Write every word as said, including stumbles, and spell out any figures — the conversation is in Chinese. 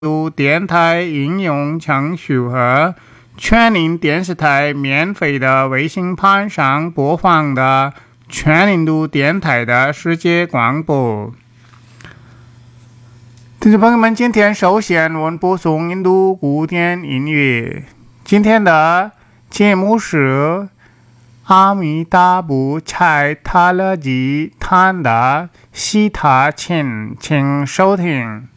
度电台应用程序和全龄电视台免费的卫星盘上播放的全龄度电台的世界广播。听众朋友们，今天首先我们播送印度古典音乐。今天的节目是阿弥达布柴塔勒吉弹的西塔琴，请收听。